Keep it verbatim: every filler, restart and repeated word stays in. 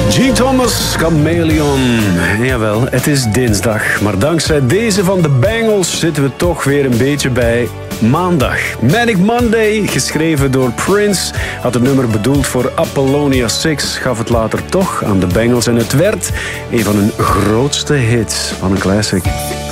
Gene Thomas, Chameleon. Jawel, het is dinsdag. Maar dankzij deze van de Bangles zitten we toch weer een beetje bij maandag. Manic Monday, geschreven door Prince, had het nummer bedoeld voor Apollonia zes, gaf het later toch aan de Bangles en het werd een van hun grootste hits van een classic.